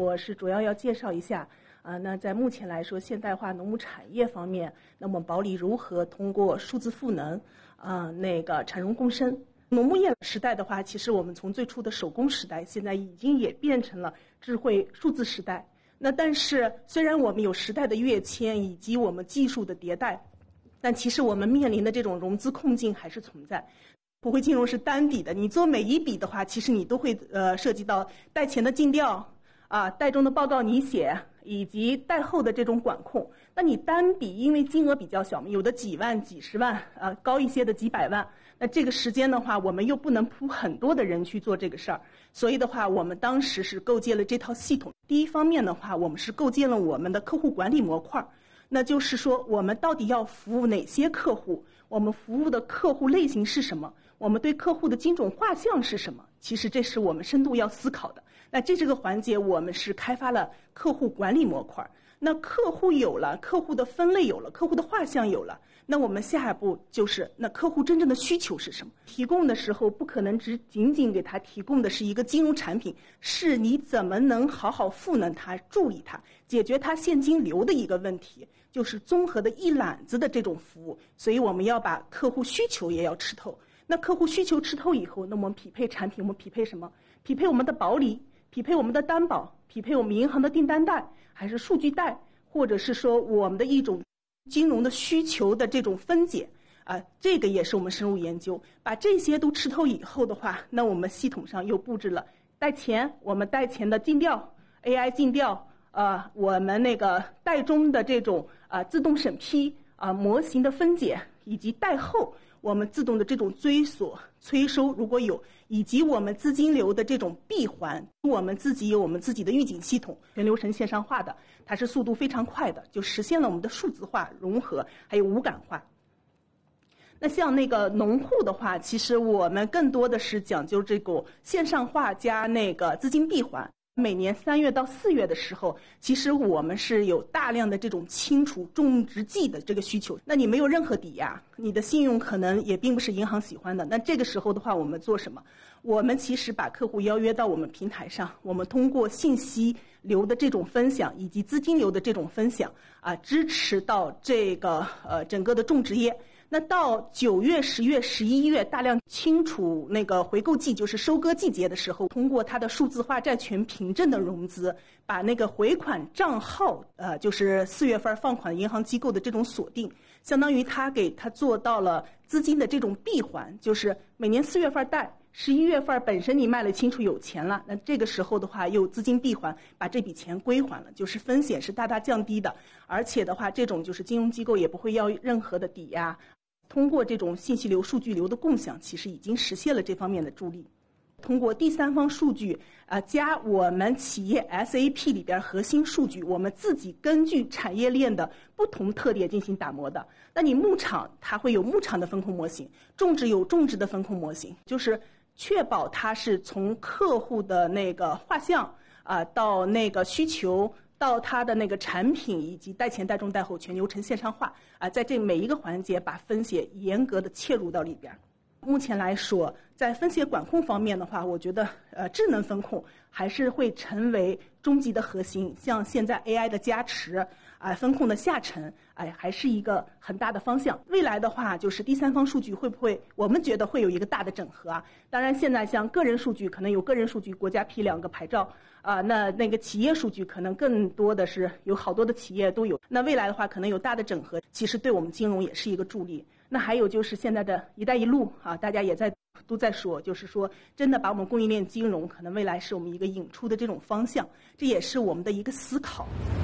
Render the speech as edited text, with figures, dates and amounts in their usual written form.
我是主要要介绍一下那在目前来说，现代化农牧产业方面，那么保利如何通过数字赋能产荣共生。农牧业时代的话，其实我们从最初的手工时代，现在已经也变成了智慧数字时代。那但是虽然我们有时代的跃迁以及我们技术的迭代，但其实我们面临的这种融资困境还是存在。普惠金融是单笔的，你做每一笔的话，其实你都会涉及到贷前的尽调贷中的报告拟写以及贷后的这种管控。那你单笔因为金额比较小，有的几万几十万高一些的几百万，那这个时间的话，我们又不能铺很多的人去做这个事儿，所以的话，我们当时是构建了这套系统。第一方面的话，我们是构建了我们的客户管理模块，那就是说我们到底要服务哪些客户，我们服务的客户类型是什么，我们对客户的精准画像是什么，其实这是我们深度要思考的。那这个环节我们是开发了客户管理模块。那客户有了，客户的分类有了，客户的画像有了，那我们下一步就是那客户真正的需求是什么？提供的时候不可能仅仅给他提供的是一个金融产品，是你怎么能好好赋能他，助力他，解决他现金流的一个问题，就是综合的一揽子的这种服务。所以我们要把客户需求也要吃透。那客户需求吃透以后，那我们匹配产品，我们匹配什么？匹配我们的保理，匹配我们的担保，匹配我们银行的订单贷，还是数据贷，或者是说我们的一种金融的需求的这种分解这个也是我们深入研究。把这些都吃透以后的话，那我们系统上又布置了贷前，我们贷前的尽调 AI 尽调我们那个贷中的这种自动审批模型的分解，以及贷后我们自动的这种追索催收如果有，以及我们资金流的这种闭环，我们自己有我们自己的预警系统，全流程线上化的，它是速度非常快的，就实现了我们的数字化融合还有无感化。那像那个农户的话，其实我们更多的是讲究这个线上化加那个资金闭环。每年3月到4月的时候，其实我们是有大量的这种清除种植季的这个需求。那你没有任何抵押，你的信用可能也并不是银行喜欢的。那这个时候的话，我们做什么？我们其实把客户邀约到我们平台上，我们通过信息流的这种分享以及资金流的这种分享支持到这个整个的种植业。那到9月、10月、11月大量清除那个回购季，就是收割季节的时候，通过它的数字化债权凭证的融资，把那个回款账号就是4月份放款银行机构的这种锁定，相当于他给他做到了资金的这种闭环，就是每年4月份贷，11月份本身你卖了清楚有钱了，那这个时候的话又资金闭环，把这笔钱归还了，就是风险是大大降低的，而且的话这种就是金融机构也不会要任何的抵押。通过这种信息流、数据流的共享，其实已经实现了这方面的助力。通过第三方数据加我们企业 SAP 里边核心数据，我们自己根据产业链的不同特点进行打磨的。那你牧场它会有牧场的风控模型，种植有种植的风控模型，就是确保它是从客户的那个画像到那个需求，到它的那个产品以及贷前、贷中、贷后全流程线上化在这每一个环节把分解严格的切入到里边。目前来说，在分解管控方面的话，我觉得智能风控还是会成为终极的核心。像现在 AI 的加持风控的下沉还是一个很大的方向。未来的话，就是第三方数据会不会，我们觉得会有一个大的整合当然，现在像个人数据可能有个人数据，国家批2个牌照那个企业数据可能更多的是有好多的企业都有。那未来的话，可能有大的整合，其实对我们金融也是一个助力。那还有就是现在的一带一路大家也都在说，就是说真的把我们供应链金融可能未来是我们一个引出的这种方向，这也是我们的一个思考。